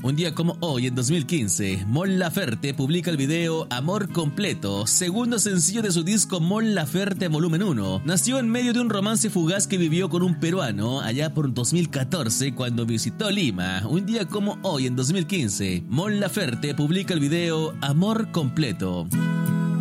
Un día como hoy, en 2015, Mon Laferte publica el video Amor Completo, segundo sencillo de su disco Mon Laferte Volumen 1. Nació en medio de un romance fugaz que vivió con un peruano allá por 2014 cuando visitó Lima. Un día como hoy, en 2015, Mon Laferte publica el video Amor Completo.